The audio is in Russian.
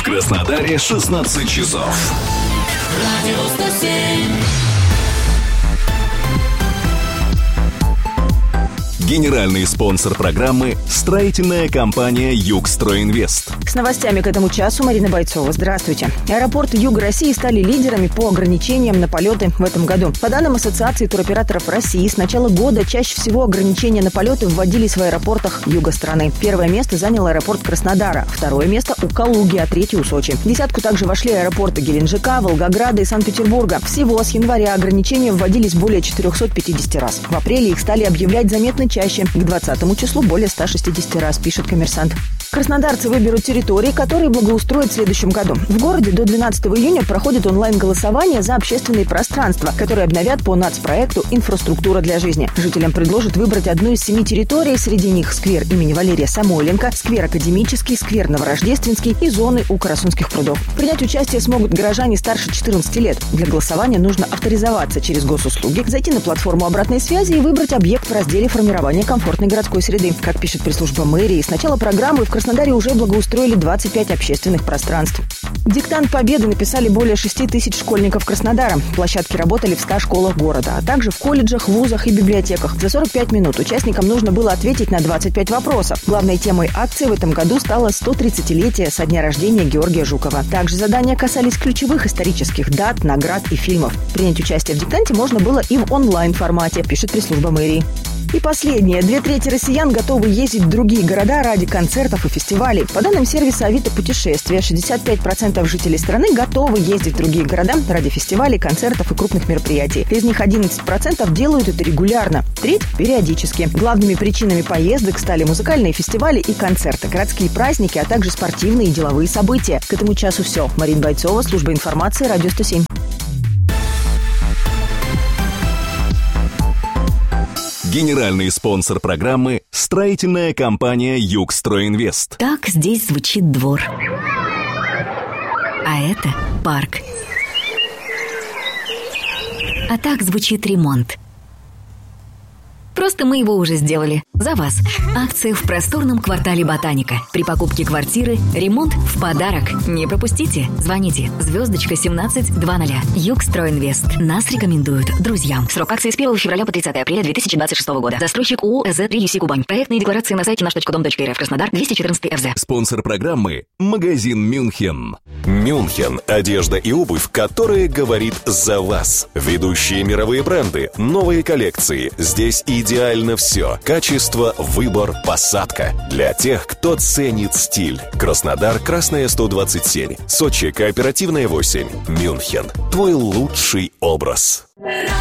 В Краснодаре 16 часов. Радио 107. Генеральный спонсор программы – строительная компания «Югстройинвест». С новостями к этому часу Марина Бойцова. Здравствуйте. Аэропорты Юга России стали лидерами по ограничениям на полеты в этом году. По данным Ассоциации туроператоров России, с начала года чаще всего ограничения на полеты вводились в аэропортах юга страны. Первое место занял аэропорт Краснодара, второе место у Калуги, а третье у Сочи. В десятку также вошли аэропорты Геленджика, Волгограда и Санкт-Петербурга. Всего с января ограничения вводились более 450 раз. В апреле их стали объявлять заметно чаще. К 20 числу более 160 раз, пишет «Коммерсант». Краснодарцы выберут территории, которые благоустроят в следующем году. В городе до 12 июня проходит онлайн-голосование за общественные пространства, которые обновят по нацпроекту «Инфраструктура для жизни». Жителям предложат выбрать одну из 7 территорий. Среди них сквер имени Валерия Самойленко, сквер Академический, сквер Новорождественский и зоны у Карасунских прудов. Принять участие смогут горожане старше 14 лет. Для голосования нужно авторизоваться через госуслуги, зайти на платформу обратной связи и выбрать объект в разделе формирования комфортной городской среды. Как пишет пресс-служба мэрии, с начала программы в Краснодаре уже благоустроили 25 общественных пространств. Диктант Победы написали более 6 тысяч школьников Краснодара. Площадки работали в 100 школах города, а также в колледжах, вузах и библиотеках. За 45 минут участникам нужно было ответить на 25 вопросов. Главной темой акции в этом году стало 130-летие со дня рождения Георгия Жукова. Также задания касались ключевых исторических дат, наград и фильмов. Принять участие в диктанте можно было и в онлайн-формате, пишет пресс-служба мэрии. И последнее. 2/3 россиян готовы ездить в другие города ради концертов и фестивалей. По данным сервиса Авито Путешествия, 65% жителей страны готовы ездить в другие города ради фестивалей, концертов и крупных мероприятий. Из них 11% делают это регулярно, треть – периодически. Главными причинами поездок стали музыкальные фестивали и концерты, городские праздники, а также спортивные и деловые события. К этому часу все. Марина Бойцова, служба информации, Радио 107. Генеральный спонсор программы – строительная компания «Югстройинвест». Так здесь звучит двор. А это парк. А так звучит ремонт. Просто мы его уже сделали. За вас. Акция в просторном квартале Ботаника. При покупке квартиры ремонт в подарок. Не пропустите. Звоните. *1720. Югстройинвест. Нас рекомендуют друзьям. Срок акции с 1 февраля по 30 апреля 2026 года. Застройщик ООО ЭЗ-3 Кубань. Проектные декларации на сайте наш.дом.рф. Краснодар, 214 РЗ. Спонсор программы – магазин «Мюнхен». «Мюнхен» – одежда и обувь, которая говорит за вас. Ведущие мировые бренды, новые коллекции. Здесь идеально все. Качество, выбор, посадка. Для тех, кто ценит стиль. Краснодар, Красная 127. Сочи, Кооперативная 8. «Мюнхен» – твой лучший образ.